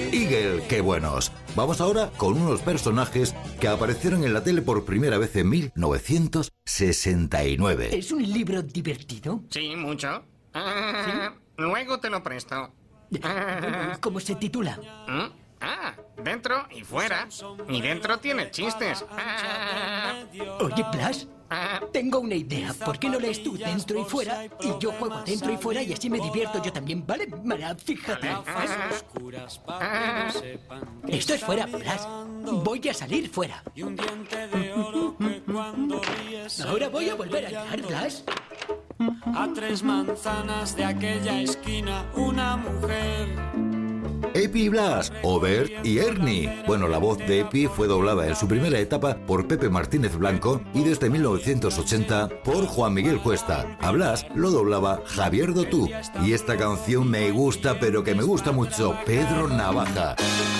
Eagle, qué buenos. Vamos ahora con unos personajes que aparecieron en la tele por primera vez en 1969. ¿Es un libro divertido? Sí, mucho. Luego te lo presto. ¿Cómo se titula? Dentro y fuera. Y dentro tiene chistes. Oye, Blas, tengo una idea. ¿Por qué no lees tú dentro y fuera? Y yo juego dentro y fuera y así me divierto yo también, ¿vale? Mara, fíjate. Esto es fuera, Blas. Voy a salir fuera. Ahora voy a volver a entrar, Blas. A 3 manzanas de aquella esquina, una mujer. Epi y Blas, o Bert y Ernie. Bueno, la voz de Epi fue doblada en su primera etapa por Pepe Martínez Blanco y desde 1980 por Juan Miguel Cuesta. A Blas lo doblaba Javier Dotú. Y esta canción me gusta, pero que me gusta mucho, Pedro Navaja.